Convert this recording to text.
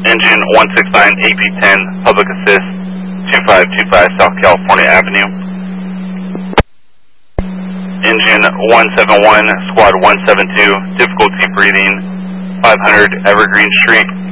Engine 169 AP10, Public Assist, 2525 South California Avenue. Engine 171, Squad 172, difficulty breathing, 500 Evergreen Street.